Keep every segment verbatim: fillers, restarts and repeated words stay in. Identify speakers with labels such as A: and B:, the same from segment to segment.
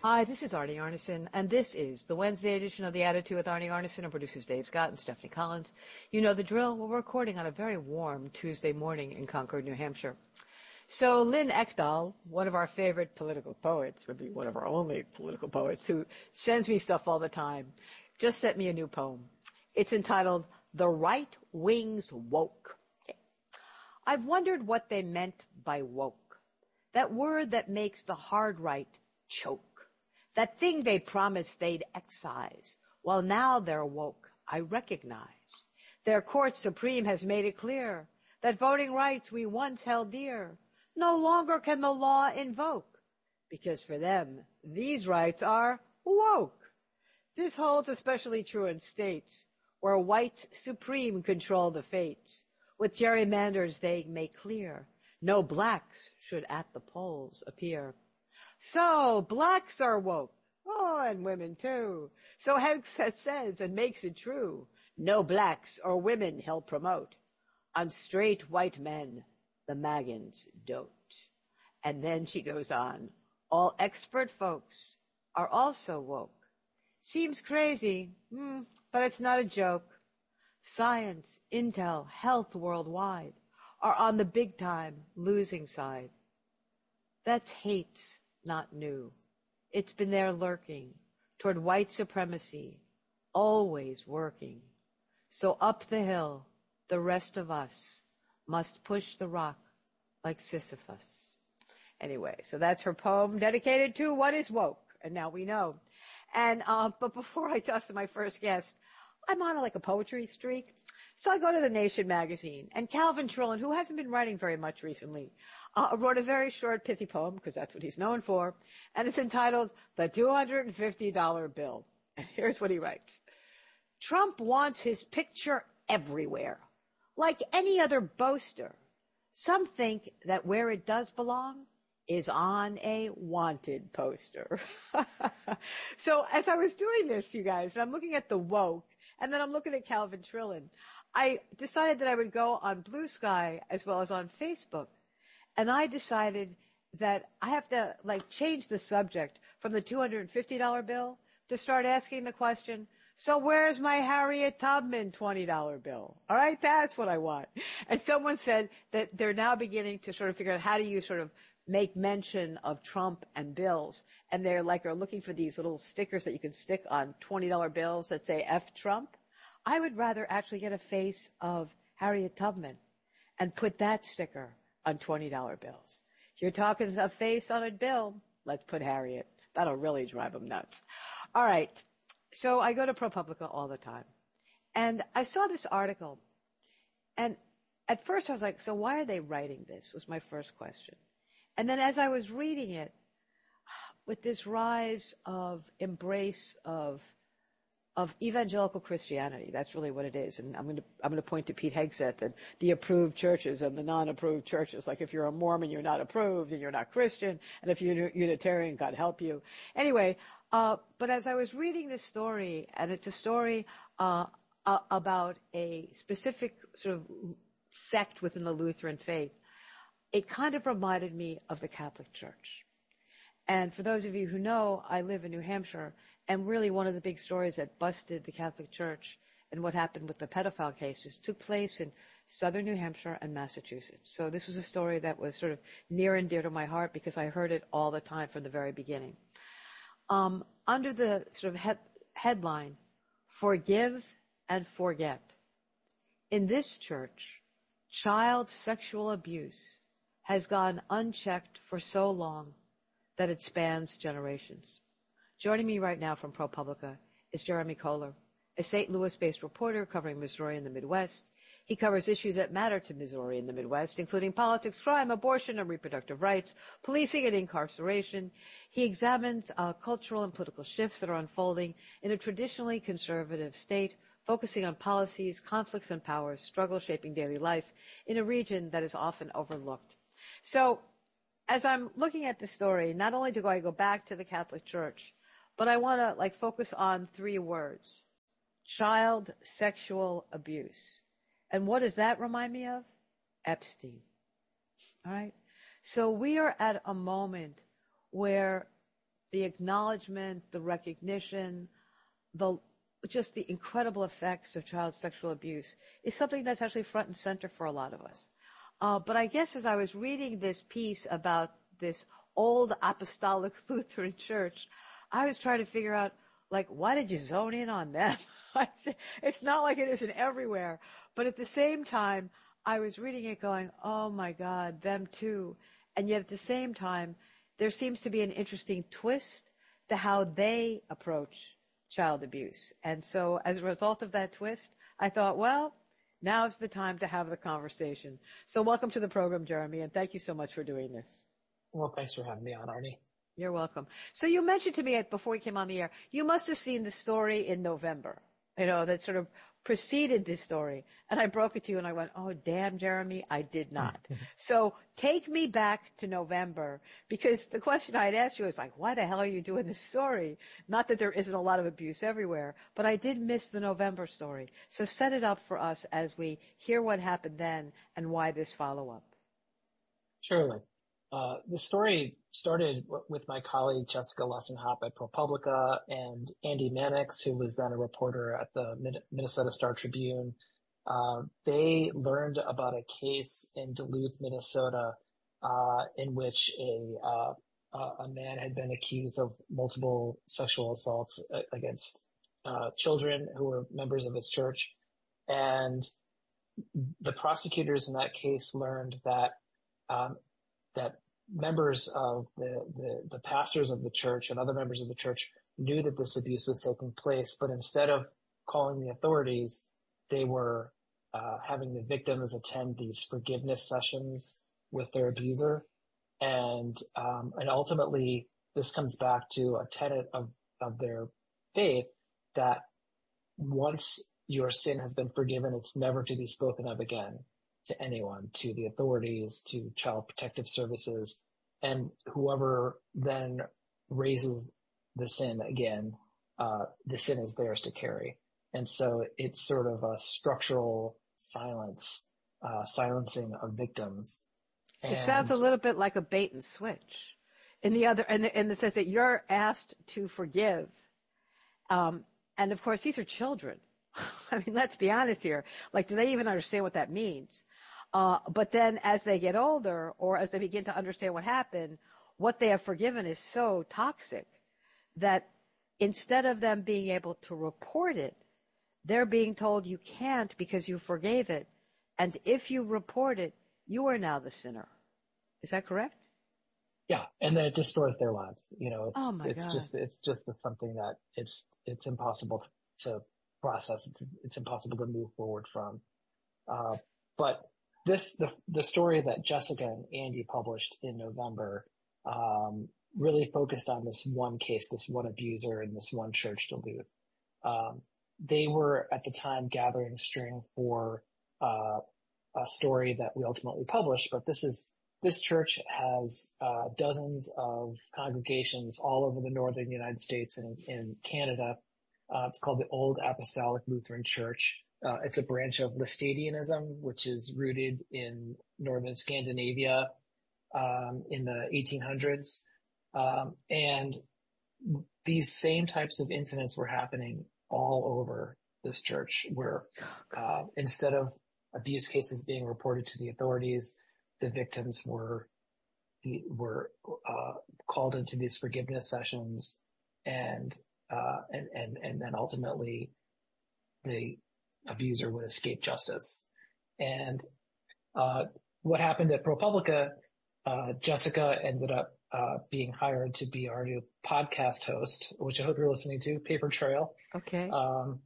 A: Hi, this is Arnie Arnesen, and this is the Wednesday edition of The Attitude with Arnie Arnesen and producers Dave Scott and Stephanie Collins. You know the drill. We're recording on a very warm Tuesday morning in Concord, New Hampshire. So Lynn Ekdahl, one of our favorite political poets, maybe one of our only political poets, who sends me stuff all the time, just sent me a new poem. It's entitled, The Right Wing's Woke. Okay. I've wondered what they meant by woke, that word that makes the hard right choke. That thing they promised they'd excise. Well, now they're woke, I recognize. Their court supreme has made it clear that voting rights we once held dear no longer can the law invoke, because for them, these rights are woke. This holds especially true in states where whites supreme control the fates. With gerrymanders they make clear no blacks should at the polls appear. So, blacks are woke. Oh, and women too. So Hanks says and makes it true. No blacks or women he'll promote. On straight white men, the Maggins dote. And then she goes on. All expert folks are also woke. Seems crazy, mm, but it's not a joke. Science, intel, health worldwide are on the big time losing side. That's hate. Not new. It's been there lurking toward white supremacy, always working. So up the hill, the rest of us must push the rock like Sisyphus. Anyway, so that's her poem dedicated to what is woke, and now we know. And uh, but before I toss to my first guest, I'm on like a poetry streak. So I go to The Nation magazine, and Calvin Trillin, who hasn't been writing very much recently, uh, wrote a very short, pithy poem, because that's what he's known for, and it's entitled, The two hundred fifty dollar Bill. And here's what he writes. Trump wants his picture everywhere, like any other boaster. Some think that where it does belong is on a wanted poster. So as I was doing this, you guys, and I'm looking at the woke, and then I'm looking at Calvin Trillin, I decided that I would go on Blue Sky as well as on Facebook. And I decided that I have to, like, change the subject from the two hundred fifty dollar bill to start asking the question, so where's my Harriet Tubman twenty dollar bill? All right, that's what I want. And someone said that they're now beginning to sort of figure out how do you sort of make mention of Trump and bills. And they're like, are looking for these little stickers that you can stick on twenty dollar bills that say F Trump. I would rather actually get a face of Harriet Tubman and put that sticker on twenty dollar bills. If you're talking a face on a bill, let's put Harriet. That'll really drive them nuts. All right. So I go to ProPublica all the time. And I saw this article. And at first I was like, so why are they writing this? Was my first question. And then as I was reading it, with this rise of embrace of of evangelical Christianity, that's really what it is. And I'm going to I'm going to point to Pete Hegseth and the approved churches and the non-approved churches. Like if you're a Mormon, you're not approved and you're not Christian. And if you're Unitarian, God help you. Anyway, uh, but as I was reading this story, and it's a story uh, uh, about a specific sort of sect within the Lutheran faith, it kind of reminded me of the Catholic Church. And for those of you who know, I live in New Hampshire, and really one of the big stories that busted the Catholic Church and what happened with the pedophile cases took place in southern New Hampshire and Massachusetts. So this was a story that was sort of near and dear to my heart because I heard it all the time from the very beginning. Um, under the sort of he- headline, Forgive and Forget. In this church, child sexual abuse has gone unchecked for so long that it spans generations. Joining me right now from ProPublica is Jeremy Kohler, a Saint Louis-based reporter covering Missouri and the Midwest. He covers issues that matter to Missouri and the Midwest, including politics, crime, abortion, and reproductive rights, policing, and incarceration. He examines uh, cultural and political shifts that are unfolding in a traditionally conservative state, focusing on policies, conflicts, and powers, struggles shaping daily life in a region that is often overlooked. So, as I'm looking at the story, not only do I go back to the Catholic Church, but I want to like focus on three words: child sexual abuse. And what does that remind me of? Epstein. All right. So we are at a moment where the acknowledgement, the recognition, the just the incredible effects of child sexual abuse is something that's actually front and center for a lot of us. Uh, but I guess as I was reading this piece about this old apostolic Lutheran church, I was trying to figure out, like, why did you zone in on them? It's not like it isn't everywhere. But at the same time, I was reading it going, oh my God, them too. And yet at the same time, there seems to be an interesting twist to how they approach child abuse. And so as a result of that twist, I thought, well, now's the time to have the conversation. So welcome to the program, Jeremy, and thank you so much for doing this.
B: Well, thanks for having me on, Arnie.
A: You're welcome. So you mentioned to me before we came on the air, you must have seen the story in November, you know, that sort of preceded this story. And I broke it to you and I went, oh, damn, Jeremy, I did not. So take me back to November, because the question I had asked you was like, why the hell are you doing this story? Not that there isn't a lot of abuse everywhere, but I did miss the November story. So set it up for us as we hear what happened then and why this follow-up.
B: Surely. Uh, the story started w- with my colleague Jessica Lessenhop at ProPublica and Andy Mannix, who was then a reporter at the Min- Minnesota Star Tribune. Uh, they learned about a case in Duluth, Minnesota, uh, in which a uh, a man had been accused of multiple sexual assaults against uh, children who were members of his church, and the prosecutors in that case learned that um, that members of the, the, the pastors of the church and other members of the church knew that this abuse was taking place, but instead of calling the authorities, they were uh, having the victims attend these forgiveness sessions with their abuser. And um, and ultimately, this comes back to a tenet of, of their faith that once your sin has been forgiven, it's never to be spoken of again to anyone, to the authorities, to child protective services, and whoever then raises the sin again, uh, the sin is theirs to carry. And so it's sort of a structural silence, uh, silencing of victims. And
A: it sounds a little bit like a bait and switch in the other, in the, in the sense that you're asked to forgive. Um, and of course, these are children. I mean, let's be honest here. Like, do they even understand what that means? Uh, but then as they get older or as they begin to understand what happened, what they have forgiven is so toxic that instead of them being able to report it, they're being told you can't because you forgave it. And if you report it, you are now the sinner. Is that correct?
B: Yeah. And then it destroys their lives. You know, it's,
A: oh my
B: it's
A: God.
B: just, it's just something that it's, it's impossible to process. It's, it's impossible to move forward from. Uh, but This, the, the story that Jessica and Andy published in November, um, really focused on this one case, this one abuser in this one church, Duluth. Um, they were at the time gathering string for, uh, a story that we ultimately published, but this is, this church has, uh, dozens of congregations all over the northern United States and in Canada. Uh, it's called the Old Apostolic Lutheran Church. Uh, it's a branch of Laestadianism, which is rooted in northern Scandinavia um, in the eighteen hundreds. Um, and these same types of incidents were happening all over this church, where uh, instead of abuse cases being reported to the authorities, the victims were were uh, called into these forgiveness sessions, and uh, and and and then ultimately the abuser would escape justice. And uh, what happened at ProPublica, uh, Jessica ended up uh, being hired to be our new podcast host, which I hope you're listening to, Paper Trail.
A: Okay.
B: Um,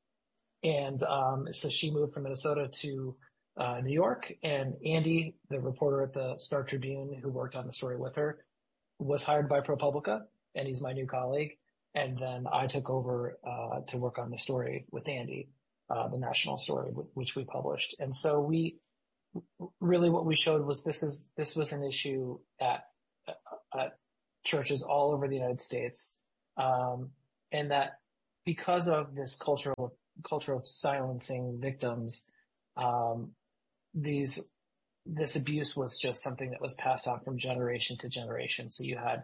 B: and um, so she moved from Minnesota to uh, New York, and Andy, the reporter at the Star Tribune who worked on the story with her, was hired by ProPublica, and he's my new colleague. And then I took over uh, to work on the story with Andy. Uh, the national story, w- which we published. And so we, really what we showed was this is, this was an issue at, at churches all over the United States. Um, and that because of this cultural, culture of silencing victims, um, these, this abuse was just something that was passed on from generation to generation. So you had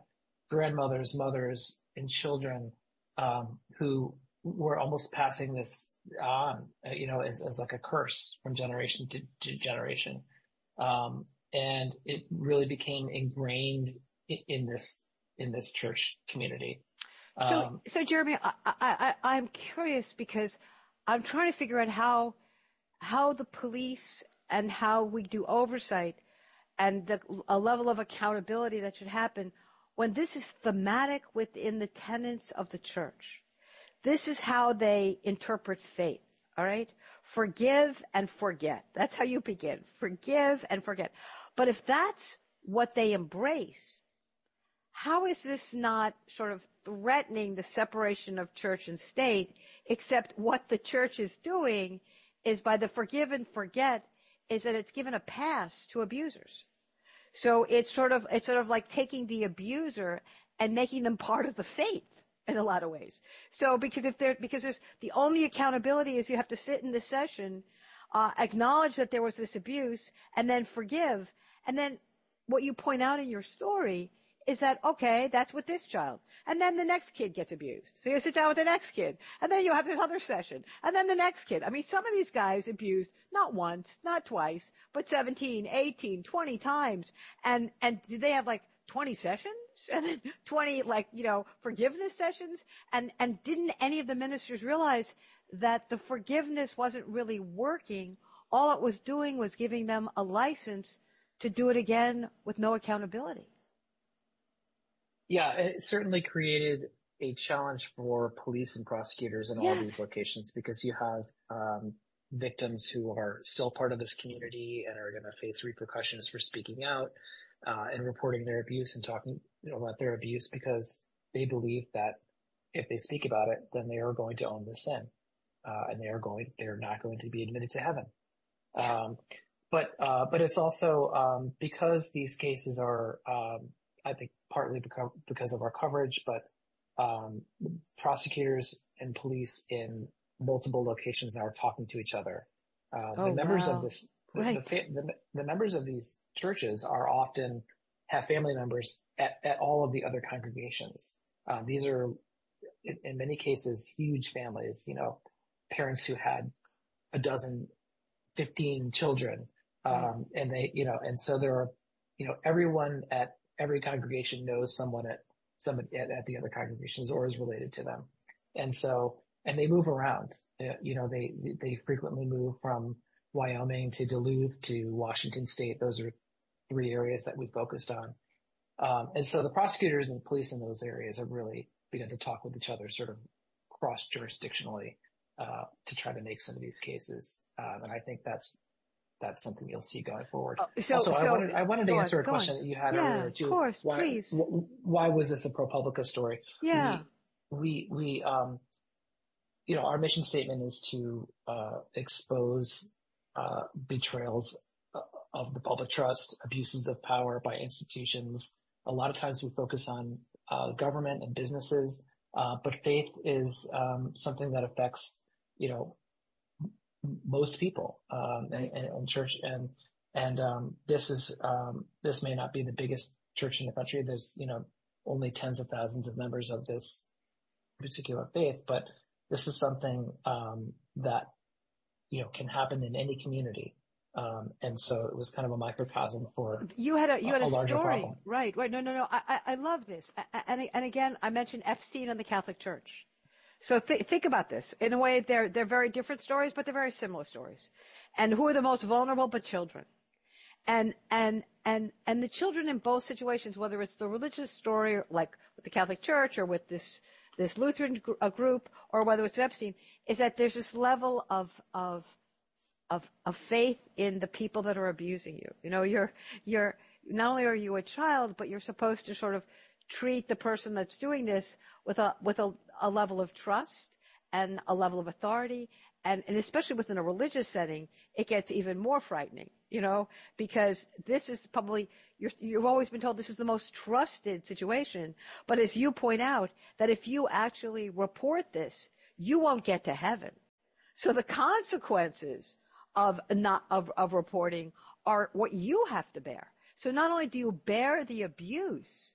B: grandmothers, mothers, and children um, who were almost passing this on, uh, you know, as, as like a curse from generation to, to generation. Um, and it really became ingrained in, in this in this church community.
A: So,
B: Um,
A: so Jeremy, I, I, I, I'm curious because I'm trying to figure out how how the police and how we do oversight and the a level of accountability that should happen when this is thematic within the tenets of the church. This is how they interpret faith, all right? Forgive and forget. That's how you begin. Forgive and forget. But if that's what they embrace, how is this not sort of threatening the separation of church and state, except what the church is doing is by the forgive and forget is that it's given a pass to abusers. So it's sort of, it's sort of like taking the abuser and making them part of the faith in a lot of ways. So because if there, because there's the only accountability is you have to sit in the session, uh, acknowledge that there was this abuse and then forgive. And then what you point out in your story is that, okay, that's with this child. And then the next kid gets abused. So you sit down with the next kid. And then you have this other session. And then the next kid. I mean, some of these guys abused not once, not twice, but seventeen, eighteen, twenty times. And, and did they have like twenty sessions? And then twenty, like, you know, forgiveness sessions? And, and didn't any of the ministers realize that the forgiveness wasn't really working? All it was doing was giving them a license to do it again with no accountability.
B: Yeah, it certainly created a challenge for police and prosecutors in
A: Yes.
B: all these locations because you have um, victims who are still part of this community and are going to face repercussions for speaking out uh, and reporting their abuse and talking you know, about their abuse because they believe that if they speak about it, then they are going to own the sin uh, and they are going, they're not going to be admitted to heaven. Um, but uh, but it's also um, because these cases are. Um, I think partly because, because of our coverage, but um, prosecutors and police in multiple locations are talking to each other. Uh,
A: Oh,
B: the members
A: wow.
B: of this, the,
A: Right.
B: the, the, the members of these churches are often have family members at, at all of the other congregations. Um, these are, in, in many cases, huge families. You know, parents who had a dozen, fifteen children, um,
A: Right.
B: and they, you know, and so there are, you know, everyone at every congregation knows someone at someone at, at the other congregations or is related to them. And so, and they move around, you know, they, they frequently move from Wyoming to Duluth to Washington State. Those are three areas that we focused on. Um, and so the prosecutors and police in those areas have really begun to talk with each other sort of cross jurisdictionally, uh, to try to make some of these cases. Um, and I think that's, that's something you'll see going forward.
A: Oh, so,
B: also,
A: so,
B: I wanted, I wanted to
A: go
B: answer
A: on,
B: a
A: go
B: question
A: on.
B: that you had
A: Yeah,
B: earlier too.
A: of course,
B: why,
A: please.
B: wh- why was this a ProPublica story?
A: Yeah.
B: We, we, we, um, you know, our mission statement is to, uh, expose, uh, betrayals of the public trust, abuses of power by institutions. A lot of times we focus on, uh, government and businesses, uh, but faith is, um, something that affects, you know, most people, um, and, and, and church and, and, um, this is, um, this may not be the biggest church in the country. There's, you know, only tens of thousands of members of this particular faith, but this is something, um, that, you know, can happen in any community. Um, and so it was kind of a microcosm for
A: you had a you had a,
B: a larger
A: story,
B: problem.
A: right? Right. No, no, no. I, I, I love this. I, and and again, I mentioned Epstein and the Catholic Church. So th- think about this. In a way, they're they're very different stories, but they're very similar stories. And who are the most vulnerable? But children. And and and and the children in both situations, whether it's the religious story, like with the Catholic Church, or with this this Lutheran gr- uh, group, or whether it's Epstein, is that there's this level of of of of faith in the people that are abusing you. You know, you're you're not only are you a child, but you're supposed to sort of treat the person that's doing this with a with a, a level of trust and a level of authority, and, and especially within a religious setting, it gets even more frightening, you know, because this is probably you're, you've always been told this is the most trusted situation, but as you point out, that if you actually report this, you won't get to heaven. So the consequences of not of, of reporting are what you have to bear. So not only do you bear the abuse,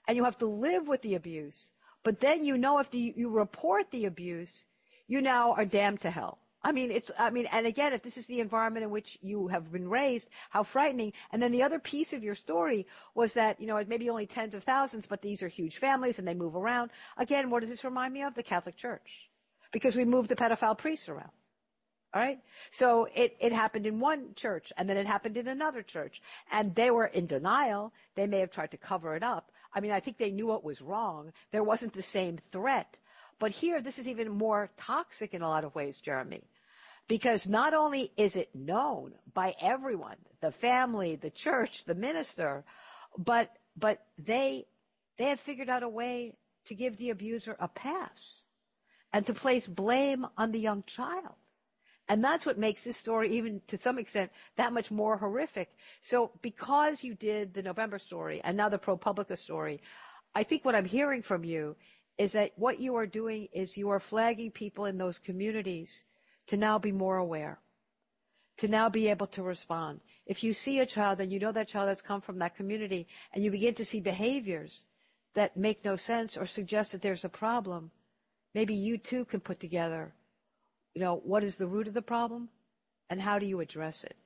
A: and you have to live with the abuse. But then you know if the, you report the abuse, you now are damned to hell. I mean, it's, I mean, and again, if this is the environment in which you have been raised, how frightening. And then the other piece of your story was that, you know, it may be only tens of thousands, but these are huge families and they move around. Again, what does this remind me of? The Catholic Church. Because we move the pedophile priests around. All right? So it, it happened in one church and then it happened in another church. And they were in denial. They may have tried to cover it up. I mean, I think they knew what was wrong. There wasn't the same threat. But here, this is even more toxic in a lot of ways, Jeremy. Because not only is it known by everyone, the family, the church, the minister, but, but they, they have figured out a way to give the abuser a pass and to place blame on the young child. And that's what makes this story, even to some extent, that much more horrific. So because you did the November story and now the ProPublica story, I think what I'm hearing from you is that what you are doing is you are flagging people in those communities to now be more aware, to now be able to respond. If you see a child and you know that child has come from that community and you begin to see behaviors that make no sense or suggest that there's a problem, maybe you too can put together, you know, what is the root of the problem and how do you address it?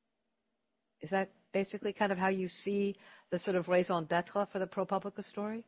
A: Is that basically kind of how you see the sort of raison d'etre for the ProPublica story?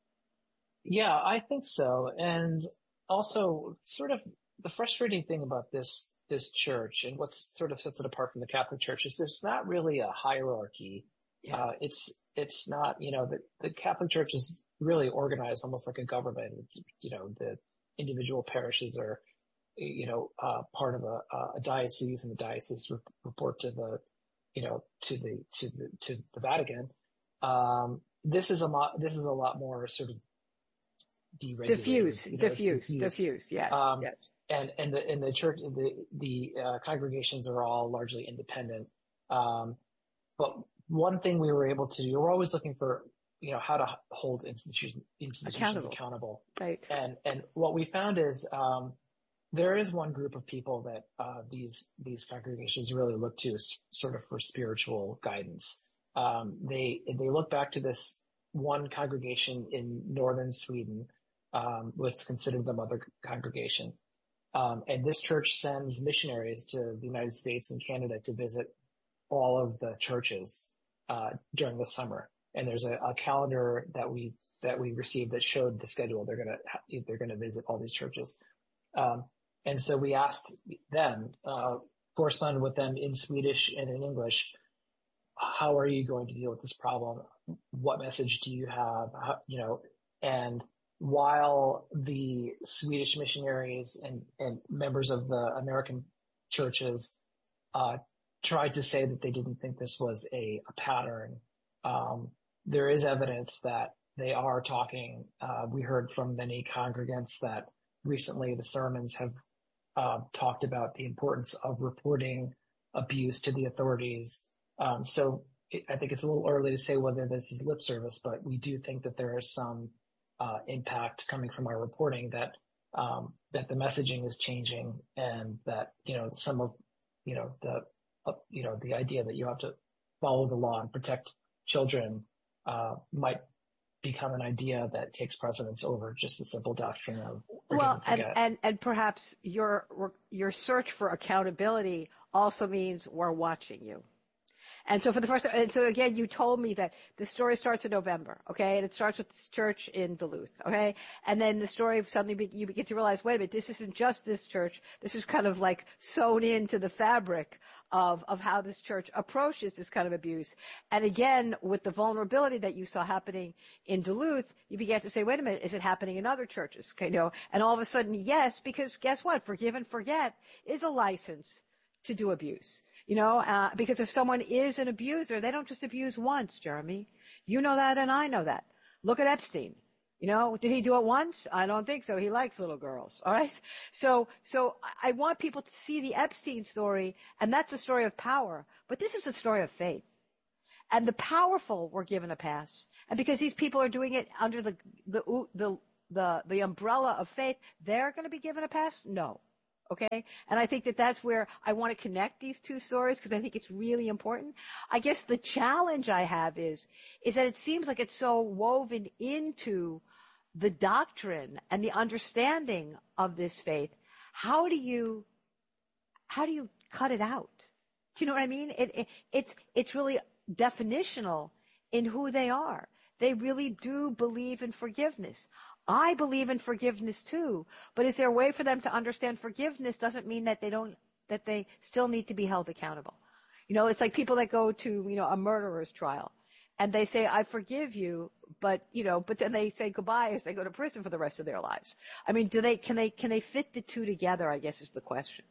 B: Yeah, I think so. And also sort of the frustrating thing about this, this church and what sort of sets it apart from the Catholic Church is there's not really a hierarchy. Yeah. Uh, it's, it's not, you know, the, the Catholic Church is really organized almost like a government. It's, you know, the individual parishes are, you know, uh, part of a, a diocese and the diocese re- report to the, you know, to the, to the, to the Vatican. Um, this is a lot, this is a lot more sort of deregulated.
A: Diffuse,
B: you know,
A: diffuse, diffuse, diffuse, yes,
B: um,
A: yes.
B: And, and the, and the church, the, the, uh, congregations are all largely independent. Um, but one thing we were able to do, we're always looking for, you know, how to hold institutions, institutions accountable. accountable.
A: Right.
B: And, and what we found is, um, there is one group of people that, uh, these, these congregations really look to sort of for spiritual guidance. Um, they, they look back to this one congregation in northern Sweden, um, what's considered the mother congregation. Um, and this church sends missionaries to the United States and Canada to visit all of the churches, uh, during the summer. And there's a, a calendar that we, that we received that showed the schedule. They're going to, they're going to visit all these churches. Um, and so we asked them, uh, corresponded with them in Swedish and in English. How are you going to deal with this problem? What message do you have? How, you know, and while the Swedish missionaries and, and members of the American churches, uh, tried to say that they didn't think this was a, a pattern, um, there is evidence that they are talking. Uh, we heard from many congregants that recently the sermons have, uh, talked about the importance of reporting abuse to the authorities. Um, so it, I think it's a little early to say whether this is lip service, but we do think that there is some, uh, impact coming from our reporting that, um, that the messaging is changing and that, you know, some of, you know, the, uh, you know, the idea that you have to follow the law and protect children, uh, might become an idea that takes precedence over just the simple doctrine of
A: well, and, and, and perhaps your, your search for accountability also means we're watching you. And so for the first, and so again, you told me that the story starts in November, okay? And it starts with this church in Duluth, okay? And then the story suddenly be, you begin to realize, wait a minute, this isn't just this church. This is kind of like sewn into the fabric of, of how this church approaches this kind of abuse. And again, with the vulnerability that you saw happening in Duluth, you began to say, wait a minute, is it happening in other churches? Okay, you know, and all of a sudden, yes, because guess what? Forgive and forget is a license to do abuse. You know, uh, because if someone is an abuser, they don't just abuse once, Jeremy. You know that and I know that. Look at Epstein. You know, did he do it once? I don't think so. He likes little girls. All right. So, so I want people to see the Epstein story, and that's a story of power. But this is a story of faith. And the powerful were given a pass. And because these people are doing it under the, the, the, the, the umbrella of faith, they're going to be given a pass? No. Okay. And I think that that's where I want to connect these two stories because I think it's really important. I guess the challenge I have is, is that it seems like it's so woven into the doctrine and the understanding of this faith. How do you, how do you cut it out? Do you know what I mean? It, it, it's, it's really definitional in who they are. They really do believe in forgiveness. I believe in forgiveness too, but is there a way for them to understand forgiveness doesn't mean that they don't, that they still need to be held accountable. You know, it's like people that go to, you know, a murderer's trial and they say, I forgive you, but, you know, but then they say goodbye as they go to prison for the rest of their lives. I mean, do they, can they, can they fit the two together, I guess is the question.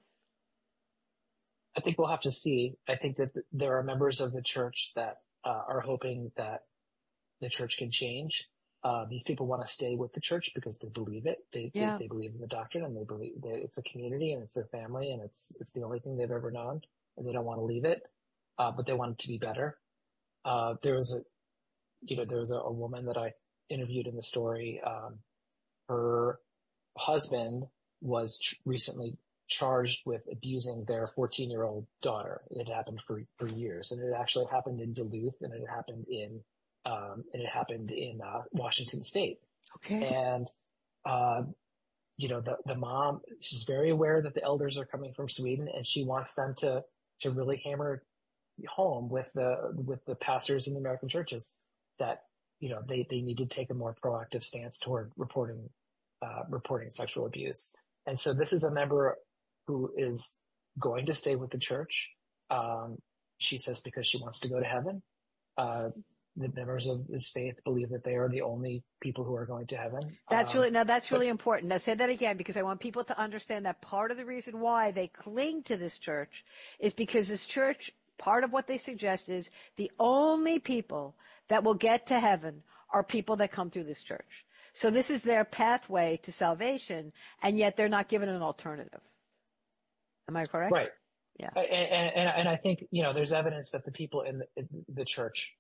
B: I think we'll have to see. I think that there are members of the church that uh, are hoping that the church can change. Uh, these people want to stay with the church because they believe it. They,
A: yeah.
B: they, they believe in the doctrine and they believe that it's a community and it's their family and it's, it's the only thing they've ever known and they don't want to leave it. Uh, but they want it to be better. Uh, there was a, you know, there was a, a woman that I interviewed in the story. Um, her husband was ch- recently charged with abusing their fourteen year old daughter. It had happened for, for years and it actually happened in Duluth and it happened in, um, and it happened in, uh, Washington State.
A: Okay.
B: And, uh, you know, the, the mom, she's very aware that the elders are coming from Sweden and she wants them to, to really hammer home with the, with the pastors in the American churches that, you know, they, they need to take a more proactive stance toward reporting, uh, reporting sexual abuse. And so this is a member who is going to stay with the church. Um, she says because she wants to go to heaven. Uh, the members of this faith believe that they are the only people who are going to heaven.
A: That's
B: um,
A: really, now that's
B: but,
A: really important. Now say that again because I want people to understand that part of the reason why they cling to this church is because this church, part of what they suggest is the only people that will get to heaven are people that come through this church. So this is their pathway to salvation, and yet they're not given an alternative. Am I correct?
B: Right.
A: Yeah.
B: And, and, and I think, you know, there's evidence that the people in the, in the church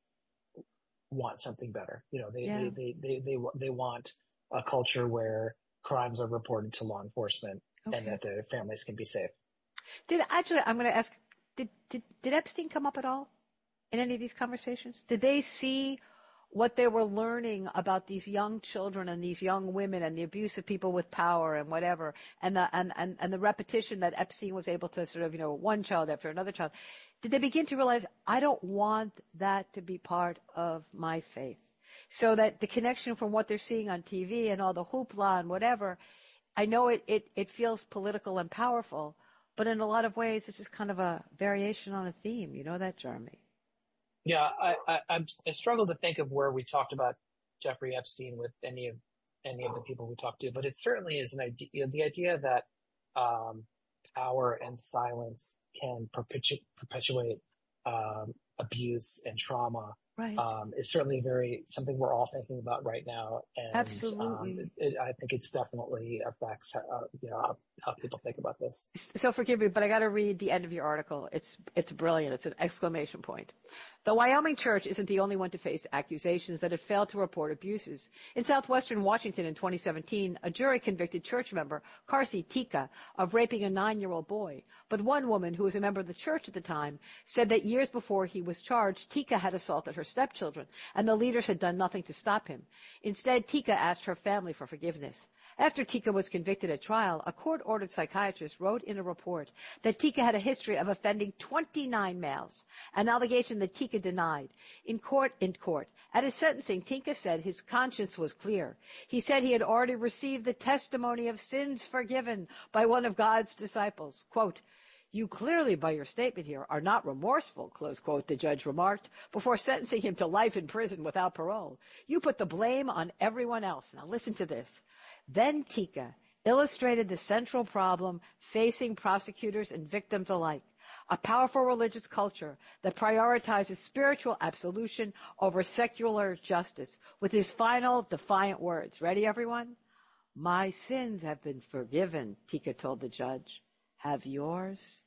B: want something better. You know, they,
A: yeah.
B: they, they, they, they, they want a culture where crimes are reported to law enforcement okay. and that their families can be safe.
A: Did actually, I'm going to ask, did, did, did Epstein come up at all in any of these conversations? Did they see what they were learning about these young children and these young women and the abuse of people with power and whatever, and the and, and, and the repetition that Epstein was able to sort of, you know, one child after another child? Did they begin to realize, I don't want that to be part of my faith? So that the connection from what they're seeing on T V and all the hoopla and whatever, I know it, it, it feels political and powerful, but in a lot of ways, it's just kind of a variation on a theme. You know that, Jeremy?
B: Yeah, I, I, I'm, I struggle to think of where we talked about Jeffrey Epstein with any of any of the people we talked to, but it certainly is an idea. You know, the idea that um, power and silence can perpetu- perpetuate um, abuse and trauma
A: right.
B: um, is certainly very something we're all thinking about right now. And
A: absolutely,
B: um, it, it, I think it's definitely affects uh, you know how, how people think about this.
A: So forgive me, but I got to read the end of your article. It's it's brilliant. It's an exclamation point. The Wyoming church isn't the only one to face accusations that it failed to report abuses. In southwestern Washington in twenty seventeen, a jury convicted church member, Karsi Tika, of raping a nine-year-old boy. But one woman who was a member of the church at the time said that years before he was charged, Tika had assaulted her stepchildren, and the leaders had done nothing to stop him. Instead, Tika asked her family for forgiveness. After Tika was convicted at trial, a court-ordered psychiatrist wrote in a report that Tika had a history of offending twenty-nine males, an allegation that Tika denied. In court, in court, at his sentencing, Tika said his conscience was clear. He said he had already received the testimony of sins forgiven by one of God's disciples. Quote, "You clearly, by your statement here, are not remorseful," close quote, the judge remarked, before sentencing him to life in prison without parole. "You put the blame on everyone else." Now listen to this. Then Tika illustrated the central problem facing prosecutors and victims alike, a powerful religious culture that prioritizes spiritual absolution over secular justice, with his final defiant words. Ready, everyone? "My sins have been forgiven," Tika told the judge. "Have yours?"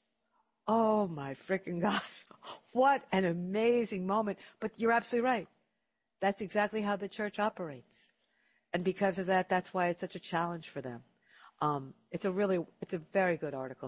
A: Oh, my freaking God. What an amazing moment. But you're absolutely right. That's exactly how the church operates. And because of that, that's why it's such a challenge for them. Um, it's a really, it's a very good article.